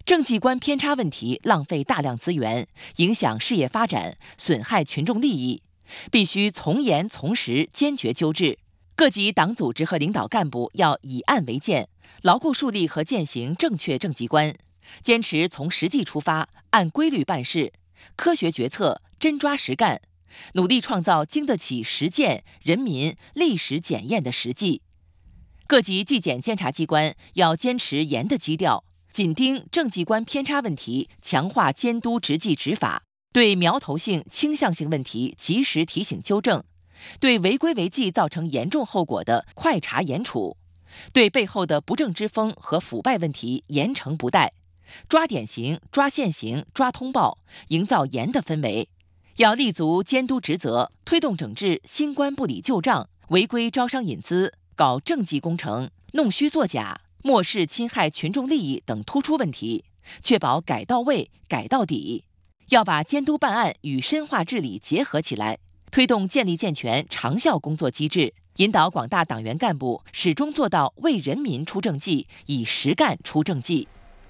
政绩观偏差问题浪费大量资源，影响事业发展，损害群众利益，必须从严从实，坚决纠治。各级党组织和领导干部要以案为鉴，牢固树立和践行正确政绩观，坚持从实际出发，按规律办事，科学决策，真抓实干，努力创造经得起实践、人民历史检验的实际。各级纪检监察机关要坚持严的基调，紧盯政绩观偏差问题，强化监督执纪执法，对苗头性、倾向性问题及时提醒纠正，对违规违纪造成严重后果的快查严处，对背后的不正之风和腐败问题严惩不贷，抓典型、抓现行、抓通报，营造严的氛围。要立足监督职责，推动整治新官不理旧账、违规招商引资、搞政绩工程、弄虚作假、漠视侵害群众利益等突出问题，确保改到位、改到底。要把监督办案与深化治理结合起来，推动建立健全长效工作机制，引导广大党员干部始终做到为人民出政绩，以实干出政绩。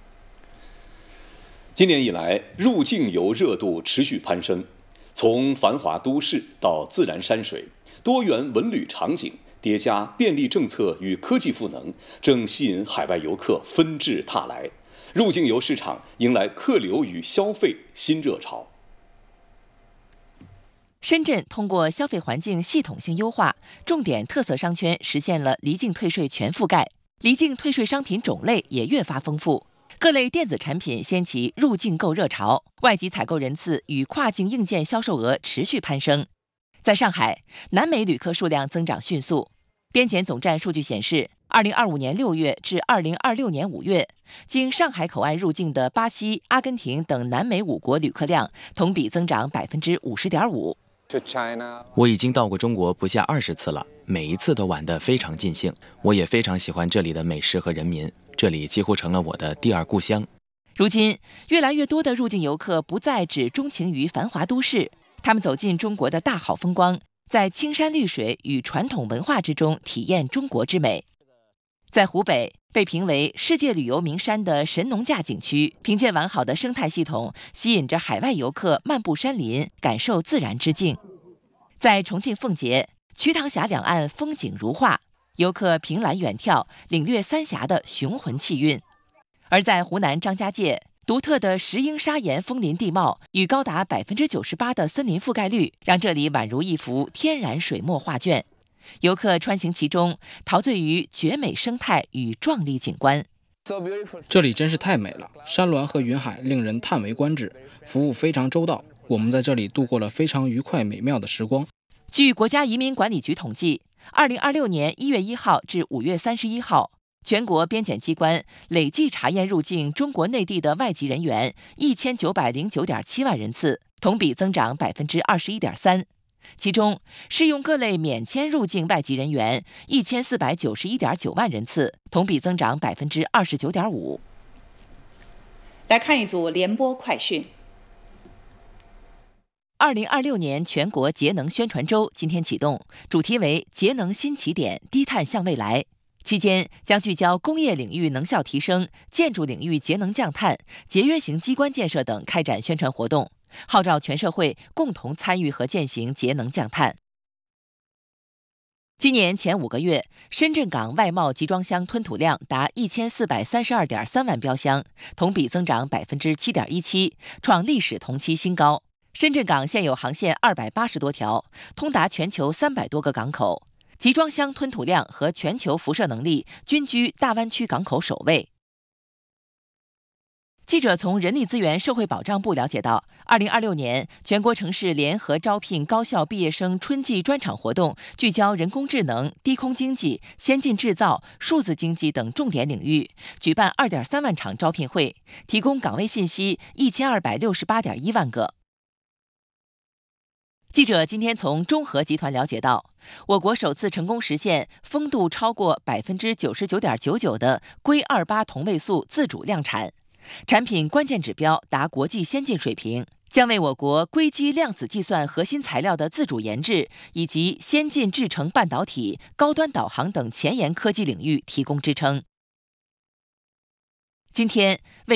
今年以来，入境游热度持续攀升，从繁华都市到自然山水，多元文旅场景叠加便利政策与科技赋能，正吸引海外游客纷至沓来，入境游市场迎来客流与消费新热潮。 深圳通过消费环境系统性优化，重点特色商圈实现了离境退税全覆盖，离境退税商品种类也越发丰富，各类电子产品掀起入境购热潮，外籍采购人次与跨境硬件销售额持续攀升。在上海，南美旅客数量增长迅速。边检总站数据显示，2025年6月至2026年5月，经上海口岸入境的巴西、阿根廷等南美5国旅客量同比增长50.5%。 我已经到过中国不下20次了，每一次都玩得非常尽兴。我也非常喜欢这里的美食和人民，这里几乎成了我的第二故乡。 如今，越来越多的入境游客不再只钟情于繁华都市，他们走进中国的大好风光，在青山绿水与传统文化之中体验中国之美。在湖北，被评为世界旅游名山的神农架景区，凭借完好的生态系统，吸引着海外游客漫步山林，感受自然之境。在重庆奉节，瞿塘峡两岸风景如画，游客凭栏远眺，领略三峡的雄浑气韵。而在湖南张家界，独特的石英砂岩枫林地貌与高达98%的森林覆盖率，让这里宛如一幅天然水墨画卷。游客穿行其中，陶醉于绝美生态与壮丽景观。 这里真是太美了，山峦和云海令人叹为观止，服务非常周到，我们在这里度过了非常愉快美妙的时光。 据国家移民管理局统计，2026年1月1号至5月31号，全国边检机关累计查验入境中国内地的外籍人员1909.7万人次，同比增长21.3%。其中，适用各类免签入境外籍人员1491.9万人次，同比增长29.5%。 来看一组联播快讯。 2026年全国节能宣传周今天启动，主题为“节能新起点，低碳向未来”。期间将聚焦工业领域能效提升、建筑领域节能降碳、节约型机关建设等开展宣传活动，号召全社会共同参与和践行节能降碳。今年前5个月，深圳港外贸集装箱吞吐量达1432.3万标箱，同比增长7.17%，创历史同期新高。深圳港现有航线280多条，通达全球300多个港口，集装箱吞吐量和全球辐射能力均居大湾区港口首位。记者从人力资源社会保障部了解到，2026年全国城市联合招聘高校毕业生春季专场活动，聚焦人工智能、低空经济、先进制造、数字经济等重点领域，举办2.3万场招聘会，提供岗位信息1268.1万个。记者今天从中核集团了解到，我国首次成功实现风度超过99.99%的硅28同位素自主量产，产品关键指标达国际先进水平，将为我国硅基量子计算核心材料的自主研制以及先进制程半导体、高端导航等前沿科技领域提供支撑。今天为